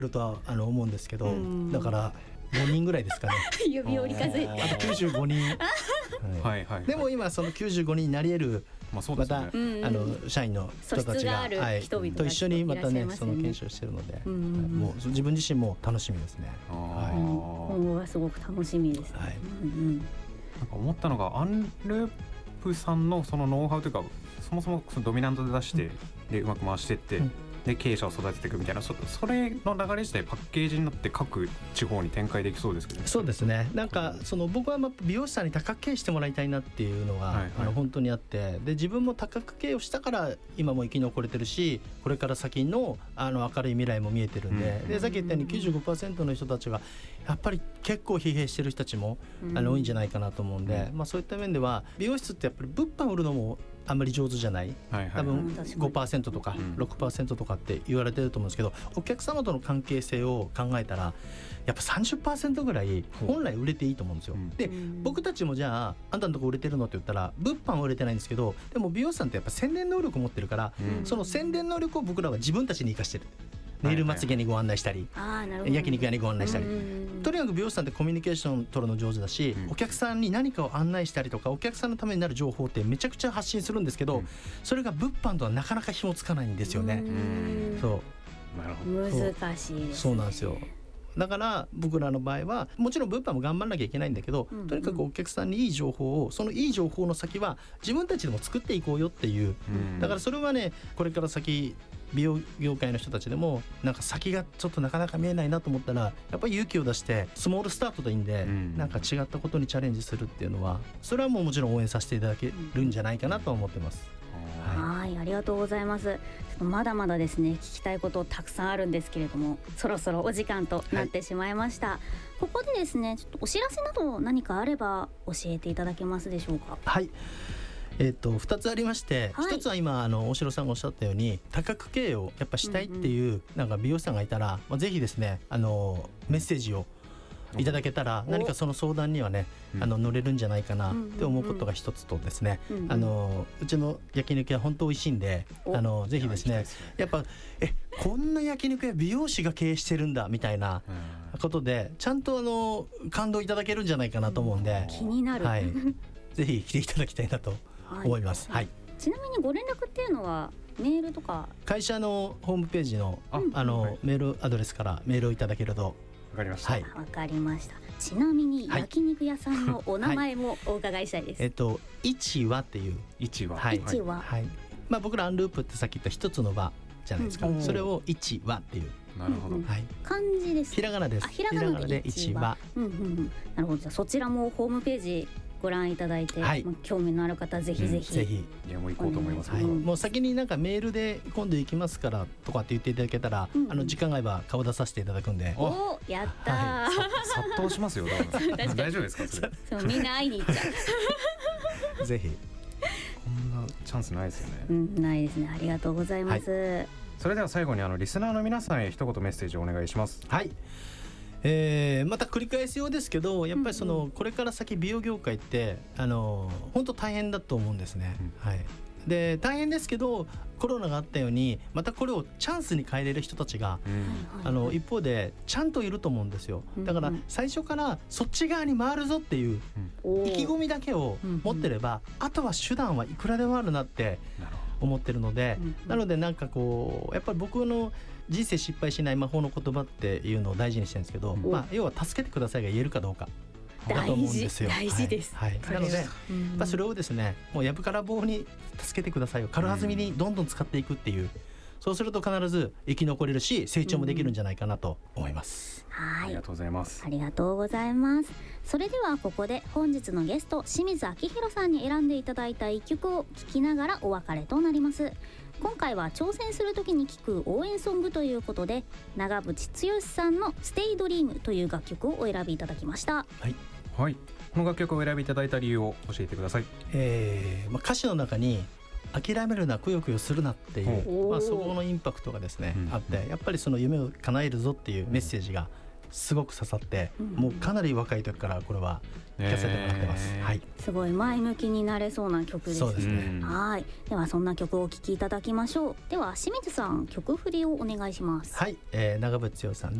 るとは思うんですけど、だから5人ぐらいですかね指折り数えてあと95人はいはい、 でも今その95人になり得る、 そうですね、 また社員の人たちが、と一緒にまたねその研修をしてるので、もう自分自身も楽しみですね。 今後がすごく楽しみです、 なんか思ったのがアンループさんのそのノウハウというか、そもそもそのドミナントで出して、でうまく回していって、で経営者を育てていくみたいな、それの流れ自体パッケージになって各地方に展開できそうですけどね。 そうですね。なんか僕は美容師さんに多角経営してもらいたいなっていうのが、本当にあって、で自分も多角経営をしたから今も生き残れてるし、これから先の明るい未来も見えてるんで、でさっき言ったように 95% の人たちがやっぱり結構疲弊してる人たちも多いんじゃないかなと思うんで、そういった面では美容室ってやっぱり物販売るのもあんまり上手じゃない、多分 5% とか 6% とかって言われてると思うんですけど、お客様との関係性を考えたらやっぱ 30% ぐらい本来売れていいと思うんですよ。で僕たちもじゃああんたのとこ売れてるのって言ったら物販は売れてないんですけど、でも美容師さんってやっぱ宣伝能力を持ってるから、その宣伝能力を僕らは自分たちに生かしてる。ネイルまつげにご案内したり、焼肉屋にご案内したり、とにかく美容師さんってコミュニケーション取るの上手だし、お客さんに何かを案内したりとか、お客さんのためになる情報ってめちゃくちゃ発信するんですけど、それが物販とはなかなか紐つかないんですよね。 難しいですね。 そうなんですよ。だから僕らの場合はもちろん物販も頑張らなきゃいけないんだけど、とにかくお客さんにいい情報を、そのいい情報の先は自分たちでも作っていこうよっていう、だからそれはね、これから先美容業界の人たちでもなんか先がちょっとなかなか見えないなと思ったら、やっぱり勇気を出してスモールスタートでいいんで、なんか違ったことにチャレンジするっていうのは、それはもちろん応援させていただけるんじゃないかなと思ってます。 はい、ありがとうございます。ちょっとまだまだですね、聞きたいことたくさんあるんですけれども、そろそろお時間となってしまいました。ここでですね、ちょっとお知らせなど何かあれば教えていただけますでしょうか。 はい、2つありましはて、1つは今大城さんがおっしゃったように多角経営をやっぱしたいっていう、なんか美容師さんがいたら、ぜひですねメッセージをいただけたら、何かその相談にはね乗れるんじゃないかなって思うことが一つとですね、うちの焼肉屋本当美味しいんで、ぜひですね、やっぱこんな焼肉屋美容師が経営してるんだみたいなことで、ちゃんと感動いただけるんじゃないかなと思うんで、 気になる、 ぜひ来ていただきたいなと思います。 ちなみにご連絡っていうのはメールとか会社のホームページのメールアドレスからメールをいただけると。 わかりました。 わかりました。ちなみに焼肉屋さんのお名前もお伺いしたいです。 一和っていう一和、 僕らアンループってさっき言った一つの和じゃないですか、それを一和っていう。 なるほど、 漢字です。 ひらがなです。 ひらがなで一和。なるほど。じゃあそちらもホームページご覧いただいて、興味のある方ぜひぜひ、 いやもう行こうと思います。 もう先になんかメールで今度行きますからとかって言っていただけたら、時間が合えば顔出させていただくんで。 お、やったー、 殺到しますよ。大丈夫ですかそれ。 そうみんな会いに行っちゃうぜひ。 こんなチャンスないですよね。 ないですね。ありがとうございます。 それでは最後にリスナーの皆さんへ一言メッセージをお願いします。 はい、また繰り返すようですけど、やっぱりこれから先美容業界って本当大変だと思うんですね。で大変ですけど、コロナがあったようにまたこれをチャンスに変えれる人たちが、一方でちゃんといると思うんですよ。だから最初からそっち側に回るぞっていう意気込みだけを持ってれば、あとは手段はいくらでもあるなって思ってるので、なのでなんかこうやっぱり僕の人生失敗しない魔法の言葉っていうのを大事にしてるんですけど、要は助けてくださいが言えるかどうかだと思うんですよ。 大事です。 なのでそれをですね、もうやぶから棒に助けてくださいを軽はずみにどんどん使っていくっていう、そうすると必ず生き残れるし成長もできるんじゃないかなと思います。 ありがとうございます。 ありがとうございます。それではここで本日のゲスト清水明宏さんに選んでいただいた一曲を聴きながらお別れとなります。今回は挑戦する時に聴く応援ソングということで、長渕剛さんのステイドリームという楽曲をお選びいただきました。 この楽曲をお選びいただいた理由を教えてください。 歌詞の中に諦めるな、くよくよするなっていう、そこのインパクトがですね、あって、やっぱりその夢を叶えるぞっていうメッセージがすごく刺さって、もうかなり若い時からこれは聴かせてもらってます、はい、 すごい前向きになれそうな曲です。 そうですね。 はい、ではそんな曲をお聴きいただきましょう。では清水さん、曲振りをお願いします。 はい、長渕剛さん